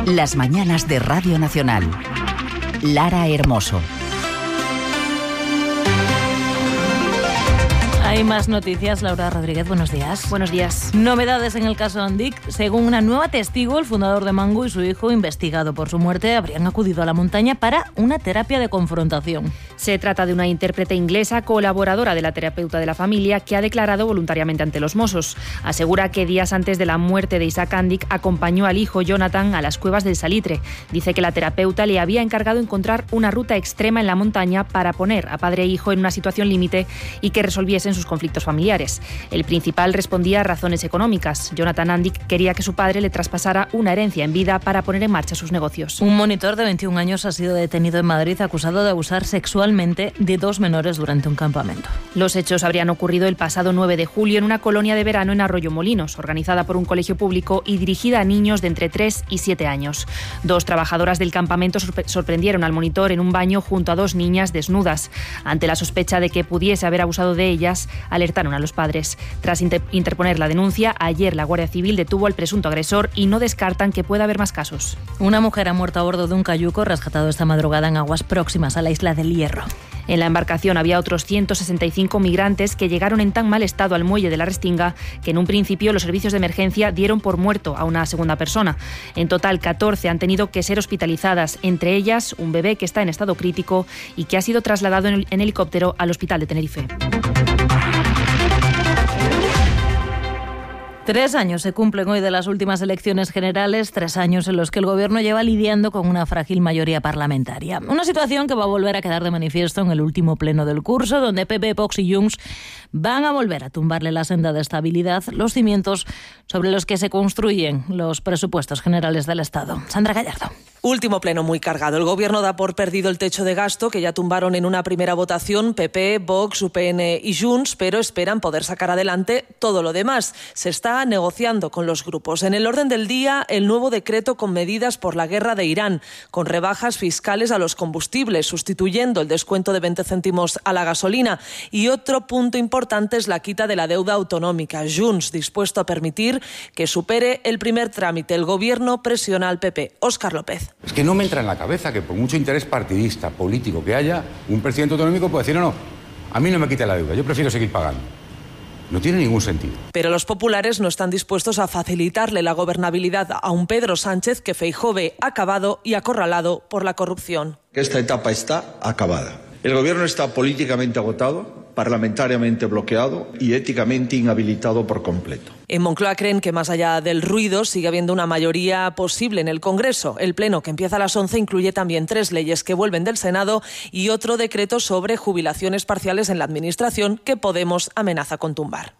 Las mañanas de Radio Nacional. Lara Hermoso. Hay más noticias. Laura Rodríguez, buenos días. Buenos días. Novedades en el caso Andic. Según una nueva testigo, el fundador de Mango y su hijo, investigado por su muerte, habrían acudido a la montaña para una terapia de confrontación. Se trata de una intérprete inglesa colaboradora de la terapeuta de la familia que ha declarado voluntariamente ante los Mossos. Asegura que días antes de la muerte de Isaac Andic acompañó al hijo Jonathan a las cuevas del Salitre. Dice que la terapeuta le había encargado encontrar una ruta extrema en la montaña para poner a padre e hijo en una situación límite y que resolviesen sus conflictos familiares. El principal respondía a razones económicas. Jonathan Andic quería que su padre le traspasara una herencia en vida para poner en marcha sus negocios. Un monitor de 21 años ha sido detenido en Madrid acusado de abusar sexualmente de 2 menores durante un campamento. Los hechos habrían ocurrido el pasado 9 de julio en una colonia de verano en Arroyomolinos, organizada por un colegio público y dirigida a niños de entre 3 y 7 años. 2 trabajadoras del campamento sorprendieron al monitor en un baño junto a 2 niñas desnudas. Ante la sospecha de que pudiese haber abusado de ellas, alertaron a los padres. Tras interponer la denuncia, ayer la Guardia Civil detuvo al presunto agresor y no descartan que pueda haber más casos. Una mujer ha muerto a bordo de un cayuco rescatado esta madrugada en aguas próximas a la isla del Hierro. En la embarcación había otros 165 migrantes que llegaron en tan mal estado al muelle de la Restinga que en un principio los servicios de emergencia dieron por muerto a una segunda persona. En total, 14 han tenido que ser hospitalizadas, entre ellas un bebé que está en estado crítico y que ha sido trasladado en helicóptero al hospital de Tenerife. 3 años se cumplen hoy de las últimas elecciones generales, 3 años en los que el Gobierno lleva lidiando con una frágil mayoría parlamentaria. Una situación que va a volver a quedar de manifiesto en el último pleno del curso, donde PP, Vox y Junts van a volver a tumbarle la senda de estabilidad, los cimientos sobre los que se construyen los presupuestos generales del Estado. Sandra Gallardo. Último pleno muy cargado. El Gobierno da por perdido el techo de gasto que ya tumbaron en una primera votación PP, Vox, UPN y Junts, pero esperan poder sacar adelante todo lo demás. Se está negociando con los grupos. En el orden del día, el nuevo decreto con medidas por la guerra de Irán, con rebajas fiscales a los combustibles, sustituyendo el descuento de 20 céntimos a la gasolina. Y otro punto importante es la quita de la deuda autonómica. Junts, dispuesto a permitir que supere el primer trámite. El Gobierno presiona al PP. Óscar López. Es que no me entra en la cabeza que por mucho interés partidista, político que haya, un presidente autonómico puede decir, no, a mí no me quite la deuda, yo prefiero seguir pagando. No tiene ningún sentido. Pero los populares no están dispuestos a facilitarle la gobernabilidad a un Pedro Sánchez que Feijóo ve acabado y acorralado por la corrupción. Esta etapa está acabada. El Gobierno está políticamente agotado, parlamentariamente bloqueado y éticamente inhabilitado por completo. En Moncloa creen que más allá del ruido sigue habiendo una mayoría posible en el Congreso. El pleno, que empieza a las 11, incluye también 3 leyes que vuelven del Senado y otro decreto sobre jubilaciones parciales en la Administración que Podemos amenaza con tumbar.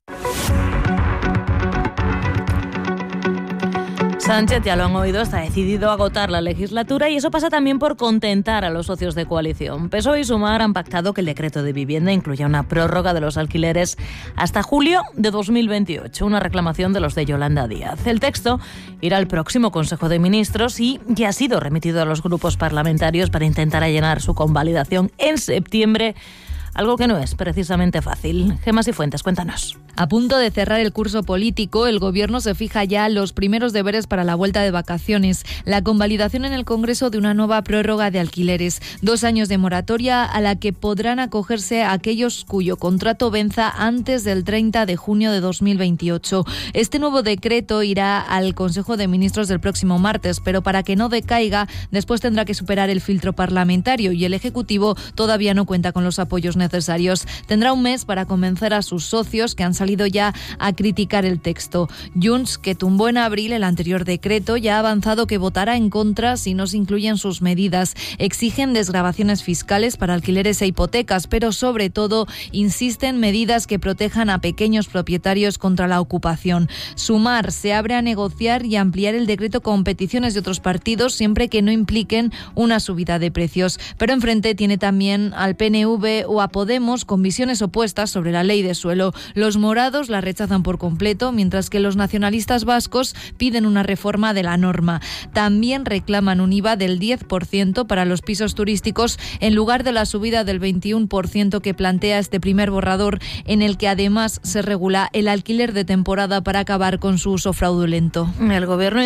Sánchez, ya lo han oído, está decidido a agotar la legislatura y eso pasa también por contentar a los socios de coalición. PSOE y Sumar han pactado que el decreto de vivienda incluya una prórroga de los alquileres hasta julio de 2028, una reclamación de los de Yolanda Díaz. El texto irá al próximo Consejo de Ministros y ya ha sido remitido a los grupos parlamentarios para intentar allanar su convalidación en septiembre. Algo que no es precisamente fácil. Gemma Cifuentes, cuéntanos. A punto de cerrar el curso político, el Gobierno se fija ya los primeros deberes para la vuelta de vacaciones. La convalidación en el Congreso de una nueva prórroga de alquileres. 2 años de moratoria a la que podrán acogerse aquellos cuyo contrato venza antes del 30 de junio de 2028. Este nuevo decreto irá al Consejo de Ministros del próximo martes, pero para que no decaiga, después tendrá que superar el filtro parlamentario y el Ejecutivo todavía no cuenta con los apoyos necesarios. Tendrá un mes para convencer a sus socios que han salido ya a criticar el texto. Junts, que tumbó en abril el anterior decreto, ya ha avanzado que votará en contra si no se incluyen sus medidas. Exigen desgravaciones fiscales para alquileres e hipotecas, pero sobre todo insisten medidas que protejan a pequeños propietarios contra la ocupación. Sumar se abre a negociar y ampliar el decreto con peticiones de otros partidos siempre que no impliquen una subida de precios. Pero enfrente tiene también al PNV o a Podemos con visiones opuestas sobre la ley de suelo. Los morados la rechazan por completo, mientras que los nacionalistas vascos piden una reforma de la norma. También reclaman un IVA del 10% para los pisos turísticos en lugar de la subida del 21% que plantea este primer borrador, en el que además se regula el alquiler de temporada para acabar con su uso fraudulento. El Gobierno